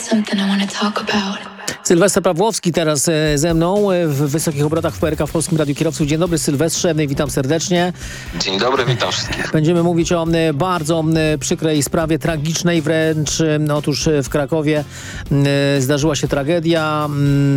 something I want to talk about. Sylwester Pawłowski teraz ze mną w Wysokich Obrotach w PRK w Polskim Radiu Kierowców. Dzień dobry, Sylwestrze, witam serdecznie. Dzień dobry, witam wszystkich. Będziemy mówić o bardzo przykrej sprawie, tragicznej wręcz. Otóż w Krakowie zdarzyła się tragedia.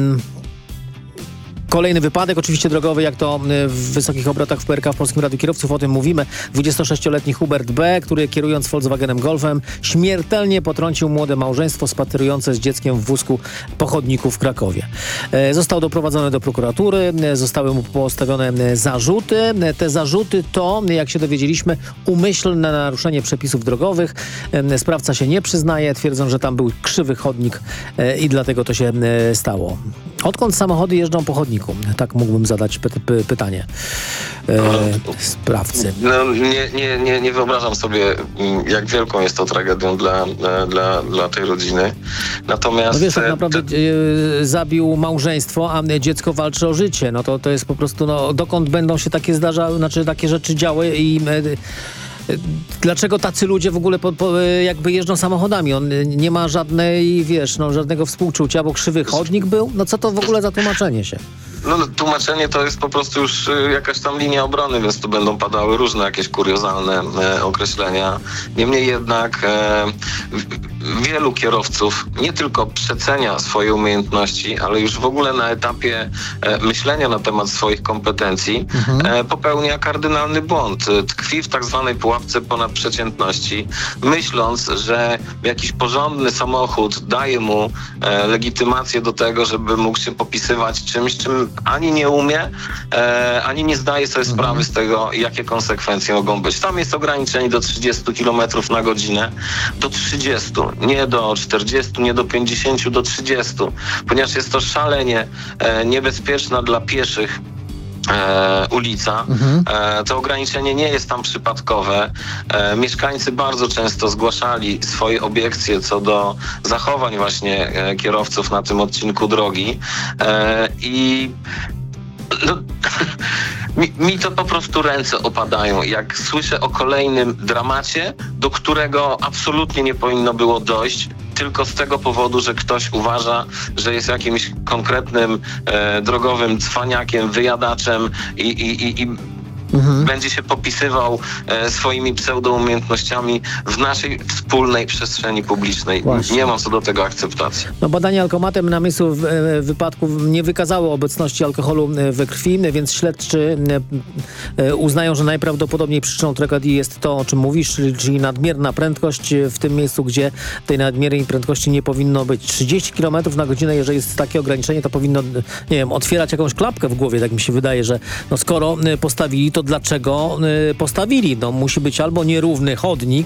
Kolejny wypadek, oczywiście drogowy, jak to w Wysokich Obrotach w PRK w Polskim Radiu Kierowców, o tym mówimy. 26-letni Hubert B., który kierując Volkswagenem Golfem śmiertelnie potrącił młode małżeństwo spacerujące z dzieckiem w wózku po chodniku w Krakowie. Został doprowadzony do prokuratury, zostały mu postawione zarzuty. Te zarzuty to, jak się dowiedzieliśmy, umyślne naruszenie przepisów drogowych. Sprawca się nie przyznaje, twierdzą, że tam był krzywy chodnik i dlatego to się stało. Odkąd samochody jeżdżą po chodniku? Tak mógłbym zadać pytanie sprawcy. No, nie wyobrażam sobie, jak wielką jest to tragedią dla tej rodziny. Natomiast... No wiesz, tak naprawdę zabił małżeństwo, a dziecko walczy o życie. No to jest po prostu, dokąd będą się takie takie rzeczy działy i... Dlaczego tacy ludzie w ogóle jakby jeżdżą samochodami? On nie ma żadnej, żadnego współczucia, bo krzywy chodnik był? No co to w ogóle za tłumaczenie się? No tłumaczenie to jest po prostu już jakaś tam linia obrony, więc tu będą padały różne jakieś kuriozalne określenia. Niemniej jednak wielu kierowców nie tylko przecenia swoje umiejętności, ale już w ogóle na etapie myślenia na temat swoich kompetencji popełnia kardynalny błąd. Tkwi w tak zwanej pułapce ponadprzeciętności, myśląc, że jakiś porządny samochód daje mu legitymację do tego, żeby mógł się popisywać czymś, czym ani nie umie, ani nie zdaje sobie sprawy z tego, jakie konsekwencje mogą być. Tam jest ograniczenie do 30 km na godzinę. Do 30, nie do 40, nie do 50, do 30. Ponieważ jest to szalenie niebezpieczna dla pieszych ulica. To ograniczenie nie jest tam przypadkowe. Mieszkańcy bardzo często zgłaszali swoje obiekcje co do zachowań właśnie kierowców na tym odcinku drogi i mi to po prostu ręce opadają, jak słyszę o kolejnym dramacie, do którego absolutnie nie powinno było dojść, tylko z tego powodu, że ktoś uważa, że jest jakimś konkretnym drogowym cwaniakiem, wyjadaczem i będzie się popisywał swoimi pseudoumiejętnościami w naszej wspólnej przestrzeni publicznej. Właśnie. Nie mam co do tego akceptacji. No, badania alkomatem na miejscu wypadku nie wykazało obecności alkoholu we krwi, więc śledczy uznają, że najprawdopodobniej przyczyną tragedii jest to, o czym mówisz, czyli nadmierna prędkość w tym miejscu, gdzie tej nadmiernej prędkości nie powinno być. 30 km na godzinę, jeżeli jest takie ograniczenie, to powinno, nie wiem, otwierać jakąś klapkę w głowie, tak mi się wydaje, że skoro postawili, to dlaczego postawili? Musi być albo nierówny chodnik,